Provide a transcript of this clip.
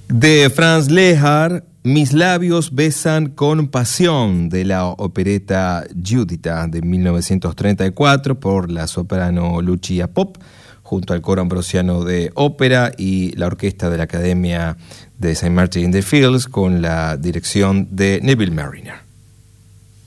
De Franz Lehár, Mis labios besan con pasión, de la opereta Giuditta de 1934 por la soprano Lucia Pop, junto al coro ambrosiano de ópera y la orquesta de la Academia de St. Martin in the Fields con la dirección de Neville Marriner.